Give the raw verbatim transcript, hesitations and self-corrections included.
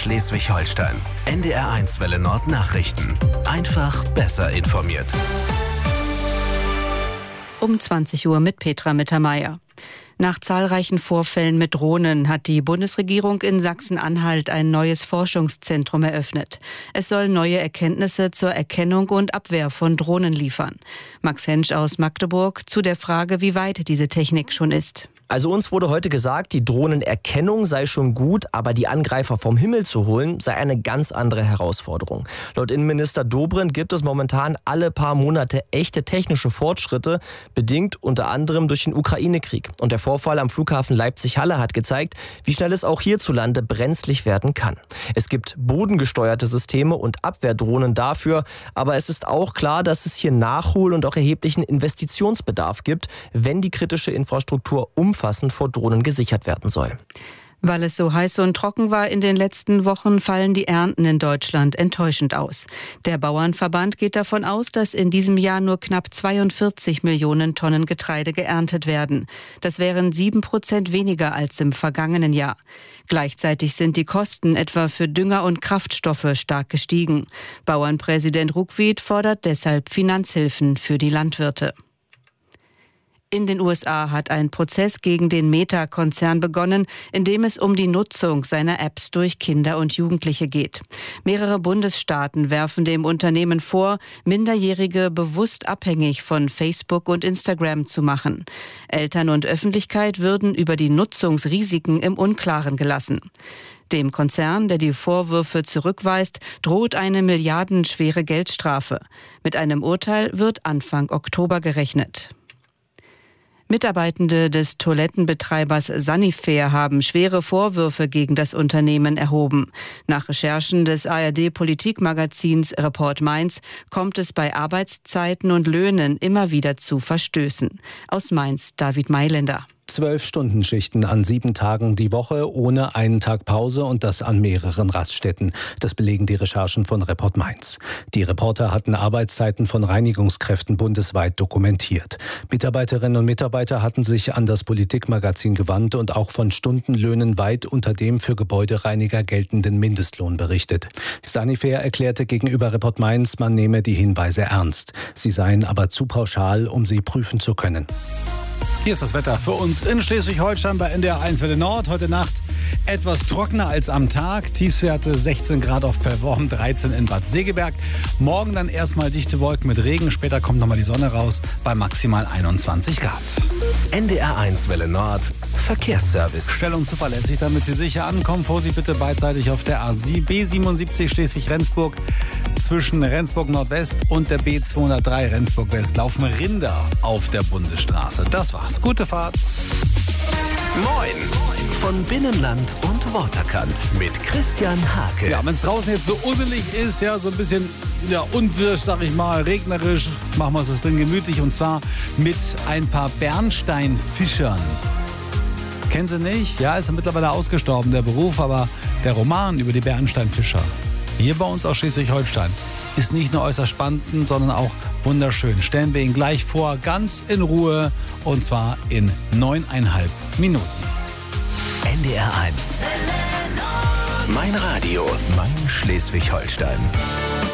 Schleswig-Holstein. N D R eins Welle Nord Nachrichten. Einfach besser informiert. Um zwanzig Uhr mit Petra Mittermeier. Nach zahlreichen Vorfällen mit Drohnen hat die Bundesregierung in Sachsen-Anhalt ein neues Forschungszentrum eröffnet. Es soll neue Erkenntnisse zur Erkennung und Abwehr von Drohnen liefern. Max Hensch aus Magdeburg zu der Frage, wie weit diese Technik schon ist. Also uns wurde heute gesagt, die Drohnenerkennung sei schon gut, aber die Angreifer vom Himmel zu holen, sei eine ganz andere Herausforderung. Laut Innenminister Dobrindt gibt es momentan alle paar Monate echte technische Fortschritte, bedingt unter anderem durch den Ukraine-Krieg. Und der Vorfall am Flughafen Leipzig-Halle hat gezeigt, wie schnell es auch hierzulande brenzlig werden kann. Es gibt bodengesteuerte Systeme und Abwehrdrohnen dafür, aber es ist auch klar, dass es hier Nachhol- und auch erheblichen Investitionsbedarf gibt, wenn die kritische Infrastruktur umfassend vor Drohnen gesichert werden soll. Weil es so heiß und trocken war in den letzten Wochen, fallen die Ernten in Deutschland enttäuschend aus. Der Bauernverband geht davon aus, dass in diesem Jahr nur knapp zweiundvierzig Millionen Tonnen Getreide geerntet werden. Das wären sieben Prozent weniger als im vergangenen Jahr. Gleichzeitig sind die Kosten etwa für Dünger und Kraftstoffe stark gestiegen. Bauernpräsident Ruckwied fordert deshalb Finanzhilfen für die Landwirte. In den U S A hat ein Prozess gegen den Meta-Konzern begonnen, in dem es um die Nutzung seiner Apps durch Kinder und Jugendliche geht. Mehrere Bundesstaaten werfen dem Unternehmen vor, Minderjährige bewusst abhängig von Facebook und Instagram zu machen. Eltern und Öffentlichkeit würden über die Nutzungsrisiken im Unklaren gelassen. Dem Konzern, der die Vorwürfe zurückweist, droht eine milliardenschwere Geldstrafe. Mit einem Urteil wird Anfang Oktober gerechnet. Mitarbeitende des Toilettenbetreibers Sanifair haben schwere Vorwürfe gegen das Unternehmen erhoben. Nach Recherchen des A R D-Politikmagazins Report Mainz kommt es bei Arbeitszeiten und Löhnen immer wieder zu Verstößen. Aus Mainz David Mailänder. Zwölf Stunden Schichten an sieben Tagen die Woche, ohne einen Tag Pause und das an mehreren Raststätten. Das belegen die Recherchen von Report Mainz. Die Reporter hatten Arbeitszeiten von Reinigungskräften bundesweit dokumentiert. Mitarbeiterinnen und Mitarbeiter hatten sich an das Politikmagazin gewandt und auch von Stundenlöhnen weit unter dem für Gebäudereiniger geltenden Mindestlohn berichtet. Sanifair erklärte gegenüber Report Mainz, man nehme die Hinweise ernst. Sie seien aber zu pauschal, um sie prüfen zu können. Hier ist das Wetter für uns in Schleswig-Holstein bei N D R eins Welle Nord. Heute Nacht etwas trockener als am Tag. Tiefstwerte sechzehn Grad auf Perworm, dreizehn in Bad Segeberg. Morgen dann erstmal dichte Wolken mit Regen. Später kommt nochmal die Sonne raus bei maximal einundzwanzig Grad. N D R eins Welle Nord Verkehrsservice. Stellung zuverlässig, damit Sie sicher ankommen. Vorsicht bitte beidseitig auf der A B siebenundsiebzig Schleswig-Rendsburg. Zwischen Rendsburg Nordwest und der B zweihundertdrei Rendsburg West laufen Rinder auf der Bundesstraße. Das war's. Gute Fahrt. Moin von Binnenland und Waterkant mit Christian Hake. Ja, wenn es draußen jetzt so usselig ist, ja, so ein bisschen ja, unwirsch, sag ich mal, regnerisch, machen wir uns das drin gemütlich und zwar mit ein paar Bernsteinfischern. Kennen Sie nicht? Ja, ist ja mittlerweile ausgestorben, der Beruf, aber der Roman über die Bernsteinfischer hier bei uns aus Schleswig-Holstein ist nicht nur äußerst spannend, sondern auch wunderschön. Stellen wir ihn gleich vor, ganz in Ruhe und zwar in neuneinhalb Minuten. N D R eins. Mein Radio, mein Schleswig-Holstein.